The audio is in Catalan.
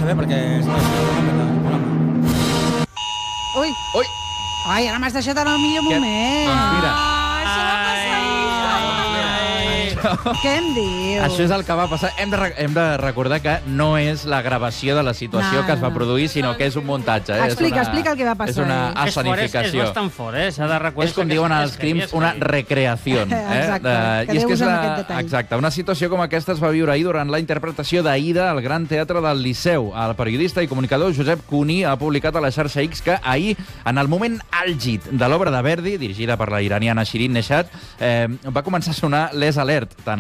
bé, perquè... Ui! Ui! Ai, ara m'has deixat en el millor moment. Doncs mira. Què em dius? Això és el que va passar. Hem de recordar que no és la gravació de la situació que es va produir, sinó que és un muntatge. Explica el que va passar. És una escenificació. És bastant fort, s'ha de reconèixer. És com diuen els crims, una recreació. Exacte, que Déu usa aquest detall. Exacte, una situació com aquesta es va viure ahir durant la interpretació d'Aida al Gran Teatre del Liceu. El periodista i comunicador Josep Cuní ha publicat a la xarxa X que ahir, en el moment àlgid de l'obra de Verdi, dirigida per la iraniana Shirin Neshat, va començar a sonar l'Es Alert, tant